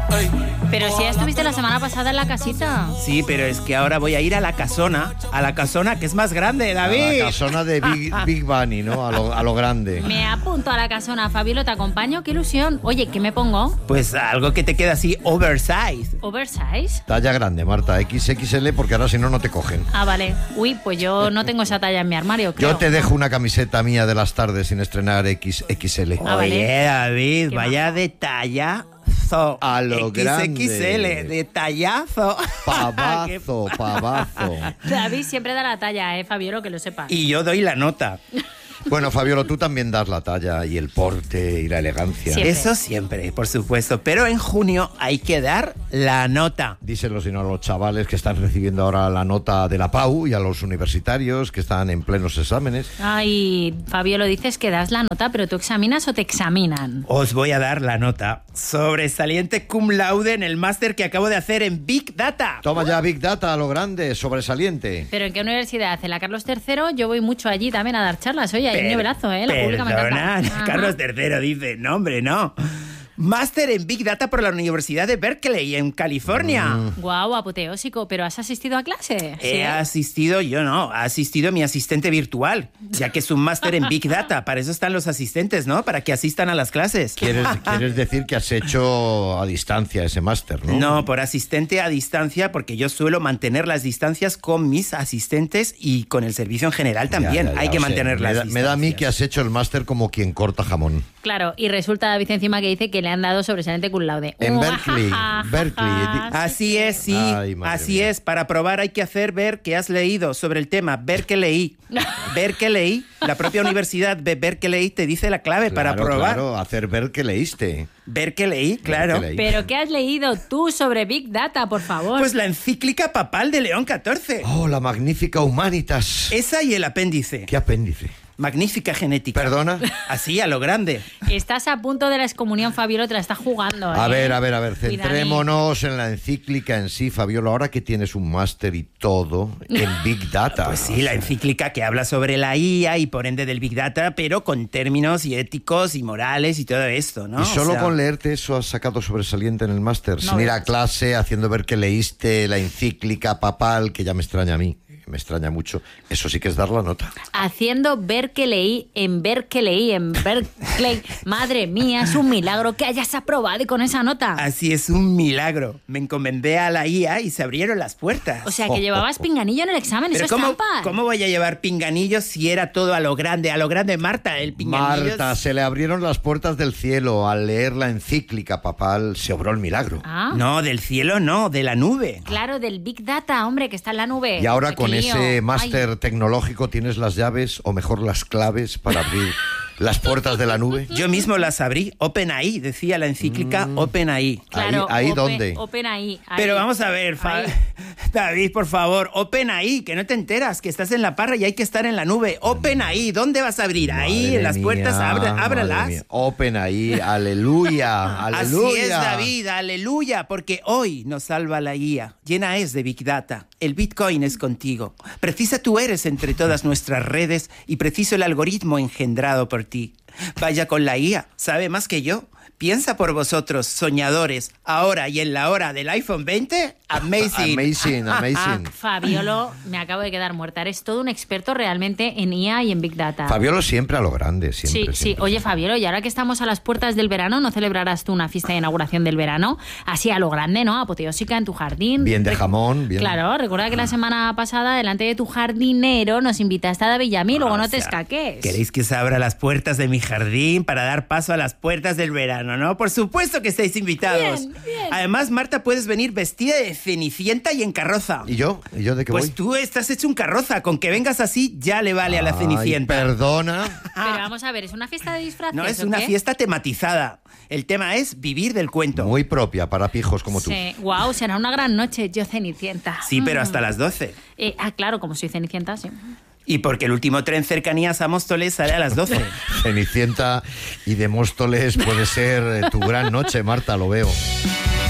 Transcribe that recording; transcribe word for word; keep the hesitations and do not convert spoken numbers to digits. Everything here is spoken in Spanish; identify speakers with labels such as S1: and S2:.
S1: Pero si ya estuviste la semana pasada en la casita.
S2: Sí, pero es que ahora voy a ir a la casona, a la casona que es más grande, David.
S3: A la casona de Big, Big Bunny, ¿no? A lo, a lo grande.
S1: Me apunto a la casona, Fabiola, te acompaño, qué ilusión. Oye, ¿qué me pongo?
S2: Pues algo que te queda así oversize.
S1: ¿Oversize?
S3: Talla grande, Marta, equis equis ele, porque ahora si no, no te cogen.
S1: Ah, vale. Uy, pues yo no tengo esa talla en mi armario, creo.
S3: Yo te dejo una camiseta mía de las tardes sin estrenar equis equis ele.
S1: Ah, vale.
S2: Oye, David,
S1: Qué
S2: vaya
S1: majo.
S2: detalle.
S3: A lo
S2: equis equis ele,
S3: grande.
S2: detallazo.
S3: Pavazo, pavazo.
S1: David siempre da la talla, eh, Fabiola, que lo sepas.
S2: Y yo doy la nota.
S3: Bueno, Fabiola, tú también das la talla y el porte y la elegancia.
S1: Siempre.
S2: Eso siempre, por supuesto. Pero en junio hay que dar la nota.
S3: Díselo sino a los chavales que están recibiendo ahora la nota de la PAU y a los universitarios que están en plenos exámenes.
S1: Ay, Fabiola, dices que das la nota, pero ¿tú examinas o te examinan?
S2: Os voy a dar la nota. Sobresaliente cum laude en el máster que acabo de hacer en Big Data.
S3: Toma ya Big Data a lo grande, sobresaliente.
S1: ¿Pero en qué universidad? ¿En la Carlos tercero? Yo voy mucho allí también a dar charlas. Oye, hay un nivelazo, ¿eh? La pública me
S2: Perdona,
S1: encanta. Ajá.
S2: Carlos tercero dice, no hombre, no. Máster en Big Data por la Universidad de Berkeley, en California.
S3: Mm.
S1: Guau, apoteósico, ¿pero has asistido a clase?
S2: He asistido, yo no, ha asistido mi asistente virtual, ya que es un máster en Big Data. Para eso están los asistentes, ¿no? Para que asistan a las clases.
S3: ¿Quieres, quieres decir que has hecho a distancia ese máster, ¿no?
S2: No, por asistente a distancia, porque yo suelo mantener las distancias con mis asistentes y con el servicio en general también.
S3: Ya, ya, ya,
S2: Hay que
S3: o sea,
S2: mantener
S3: me
S2: las
S3: da,
S2: distancias.
S3: me da a mí que has hecho el máster como quien corta jamón.
S1: Claro, y resulta David encima que dice que le han dado sobresaliente cum laude.
S3: En
S1: Uh,
S3: Berkeley,
S1: ja, ja,
S3: Berkeley.
S1: ja,
S2: Así es, sí.
S3: Ay, madre
S2: Así
S3: mía.
S2: es. Para probar hay que hacer ver que has leído sobre el tema. Ver que leí. Ver que leí. La propia universidad de Berkeley te dice la clave para
S3: Claro,
S2: probar.
S3: Claro, hacer ver que leíste.
S2: Ver que leí, claro.
S3: que leí.
S1: ¿Pero qué has leído tú sobre Big Data, por favor?
S2: Pues la encíclica papal de León catorce.
S3: Oh, la magnífica Humanitas.
S2: Esa y el apéndice.
S3: ¿Qué apéndice?
S2: Magnífica genética.
S3: ¿Perdona?
S2: Así, a lo grande.
S1: Estás a punto de la excomunión, Fabiola, te la estás jugando.
S3: A
S1: ¿eh?
S3: ver, a ver, a ver,
S1: Cuidadín.
S3: centrémonos en la encíclica en sí, Fabiola, ahora que tienes un máster y todo en Big Data.
S2: Pues sí, la encíclica que habla sobre la I A y por ende del Big Data, pero con términos y éticos y morales y todo esto, ¿no?
S3: Y solo
S2: O sea,
S3: con leerte eso has sacado sobresaliente en el máster,
S1: No
S3: sin ir a
S1: veas.
S3: clase, haciendo ver que leíste la encíclica papal, que ya me extraña a mí, me extraña mucho. Eso sí que es dar la nota.
S1: Haciendo ver que leí, en ver que leí, en Berkeley. Madre mía, es un milagro que hayas aprobado y con esa nota.
S2: Así es un milagro. Me encomendé a la I A y se abrieron las puertas.
S1: O sea, que llevabas pinganillo en el examen,
S2: Pero
S1: eso es
S2: ¿cómo,
S1: trampa.
S2: ¿cómo voy a llevar pinganillos si era todo a lo grande? A lo grande, Marta, el pinganillo...
S3: Marta, se le abrieron las puertas del cielo al leer la encíclica papal, se obró el milagro.
S1: Ah,
S2: No, del cielo no, de la nube.
S1: claro, del Big Data, hombre, que está en la nube.
S3: Y ahora
S1: Qué
S3: con
S1: lío.
S3: ese máster
S1: Ay.
S3: tecnológico tienes las llaves, o mejor las claves, para abrir las puertas de la nube.
S2: Yo mismo las abrí. OpenAI, decía la encíclica
S3: Mm.
S2: OpenAI.
S1: Claro,
S3: Ahí- ahí
S1: open-
S3: dónde.
S1: Open ahí, ahí.
S2: Pero vamos a ver, Fa-
S1: Ahí.
S2: David, por favor, OpenAI, que no te enteras, que estás en la parra y hay que estar en la nube. OpenAI, ¿dónde vas a abrir? Ahí,
S3: Madre
S2: en las
S3: mía,
S2: puertas, abre-
S3: madre
S2: ábralas.
S3: mía. Open ahí, aleluya, aleluya.
S2: Así es, David, aleluya, porque hoy nos salva la I A. Llena es de Big Data. El Bitcoin es contigo. Precisa tú eres entre todas nuestras redes y preciso el algoritmo engendrado por ti. Vaya con la I A, sabe más que yo. Piensa por vosotros, soñadores, ahora y en la hora del iPhone veinte. Amazing.
S3: Amazing, amazing.
S1: Fabiolo, me acabo de quedar muerta. Eres todo un experto realmente en I A y en Big Data.
S3: Fabiolo siempre a lo grande, siempre.
S1: Sí, sí.
S3: siempre,
S1: Oye,
S3: siempre.
S1: Fabiolo, y ahora que estamos a las puertas del verano, ¿no celebrarás tú una fiesta de inauguración del verano? Así a lo grande, ¿no? Apoteósica en tu jardín.
S3: Bien de
S1: Re-
S3: jamón, bien.
S1: Claro, recuerda que la semana pasada, delante de tu jardinero, nos invitaste a David y a mí, luego
S2: O
S1: no te
S2: sea,
S1: escaques.
S2: ¿Queréis que os abra las puertas de mi jardín para dar paso a las puertas del verano, no? Por supuesto que estáis invitados.
S1: Bien, bien.
S2: Además, Marta, puedes venir vestida de Cenicienta y en carroza.
S3: ¿Y yo? ¿Y yo de qué
S2: Pues
S3: voy?
S2: tú estás hecho un carroza. Con que vengas así ya le vale a la
S3: Ay,
S2: Cenicienta.
S3: perdona.
S1: Pero vamos a ver, ¿es una fiesta de disfraces?
S2: No, es
S1: o
S2: una
S1: qué?
S2: fiesta tematizada. El tema es vivir del cuento.
S3: Muy propia para pijos como tú.
S1: Sí, wow, será una gran noche, yo Cenicienta.
S2: Sí, pero
S1: Mm.
S2: hasta las doce.
S1: Eh, ah, claro, como soy Cenicienta, sí.
S2: Y porque el último tren cercanías a Móstoles sale a las doce.
S3: Cenicienta y de Móstoles puede ser eh, tu gran noche, Marta, lo veo.